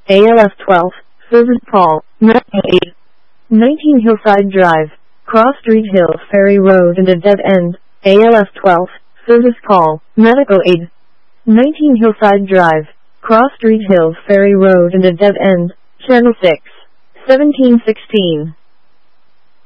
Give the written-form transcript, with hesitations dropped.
ALF 12, Service Paul, Medical Aid. 19 Hillside Drive, Cross Street Hill Ferry Road and a dead end. ALF 12, Service Call, Medical Aid. 19 Hillside Drive, Cross Street Hill Ferry Road and a dead end. Channel 6, 1716.